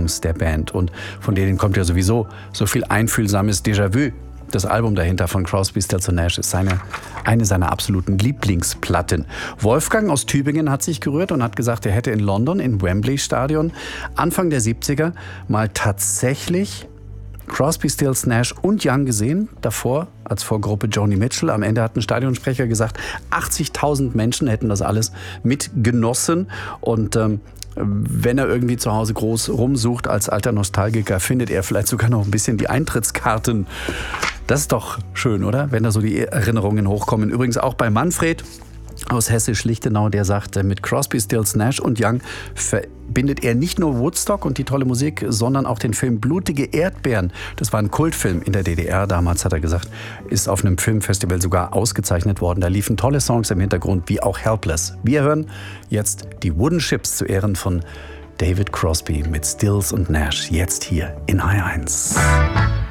Songs der Band. Und von denen kommt ja sowieso so viel einfühlsames Déjà-vu. Das Album dahinter von Crosby, Stills & Nash ist eine seiner absoluten Lieblingsplatten. Wolfgang aus Tübingen hat sich gerührt und hat gesagt, er hätte in London im Wembley Stadion Anfang der 70er mal tatsächlich Crosby, Stills, Nash und Young gesehen, davor als Vorgruppe Joni Mitchell. Am Ende hat ein Stadionsprecher gesagt, 80.000 Menschen hätten das alles mitgenossen. Und wenn er irgendwie zu Hause groß rumsucht als alter Nostalgiker, findet er vielleicht sogar noch ein bisschen die Eintrittskarten. Das ist doch schön, oder? Wenn da so die Erinnerungen hochkommen. Übrigens auch bei Manfred aus Hessisch-Lichtenau, der sagt, mit Crosby, Stills, Nash und Young verbindet er nicht nur Woodstock und die tolle Musik, sondern auch den Film Blutige Erdbeeren. Das war ein Kultfilm in der DDR. Damals, hat er gesagt, ist auf einem Filmfestival sogar ausgezeichnet worden. Da liefen tolle Songs im Hintergrund, wie auch Helpless. Wir hören jetzt die Wooden Ships zu Ehren von David Crosby mit Stills und Nash. Jetzt hier in H1.